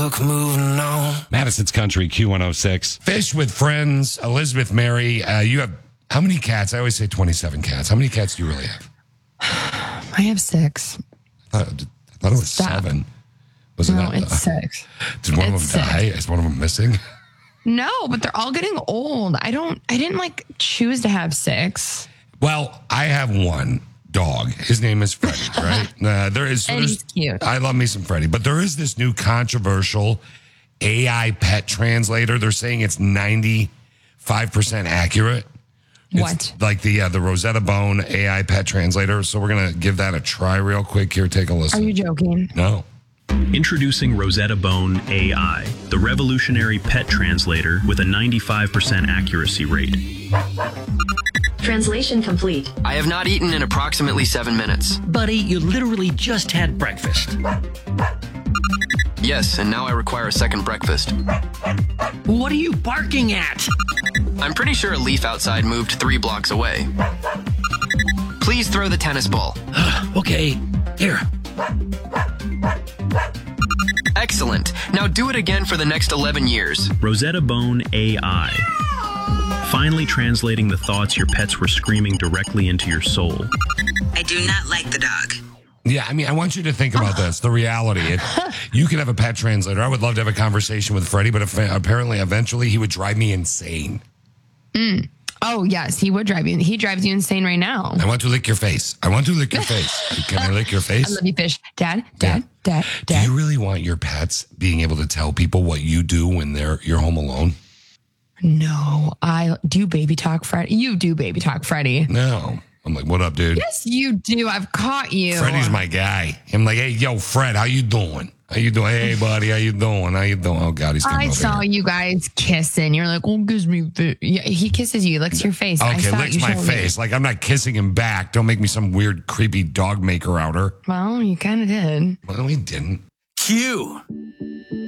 book, moving on. Madison's Country, Q106. Fish with Friends, Elizabeth Mary. You have how many cats? I always say 27 cats. How many cats do you really have? I have 6. I thought it was 7. Was it No, not? it's 6. Did one It's of them die? Is one of them missing? No, but they're all getting old. I didn't choose to have 6. Well, I have one dog. His name is Freddie, right? And he's cute. I love me some Freddie, but there is this new controversial AI pet translator. They're saying it's 95% accurate. What? It's like the Rosetta Bone AI pet translator. So we're going to give that a try real quick here. Take a listen. Are you joking? No. Introducing Rosetta Bone AI, the revolutionary pet translator with a 95% accuracy rate. Translation complete. I have not eaten in approximately 7 minutes. Buddy, you literally just had breakfast. Yes, and now I require a second breakfast. What are you barking at? I'm pretty sure a leaf outside moved 3 blocks away. Please throw the tennis ball. Okay, here. Excellent. Now do it again for the next 11 years. Rosetta Bone AI. Finally translating the thoughts your pets were screaming directly into your soul. I do not like the dog. Yeah, I mean, I want you to think about this. The reality, you could have a pet translator. I would love to have a conversation with Freddie, but apparently, eventually, he would drive me insane. Oh, yes, he would drive you. He drives you insane right now. I want to lick your face. I want to lick your face. Can I lick your I face? love you, Fish. Dad. Do you really want your pets being able to tell people what you do when you're home alone? No, I do baby talk Freddy. You do baby talk Freddy. No. I'm like, what up, dude? Yes, you do. I've caught you. Freddie's my guy. I'm like, hey, yo, Fred, how you doing? How you doing? Hey, buddy, how you doing? How you doing? Oh, God, he's coming I over saw here. you guys kissing. You're like, oh, kiss me. Yeah, he kisses you, licks your face. I Okay, saw it. licks You my showed me. face. Like, I'm not kissing him back. Don't make me some weird, creepy dog maker outer. Well, you kind of did. Well, he didn't. Q.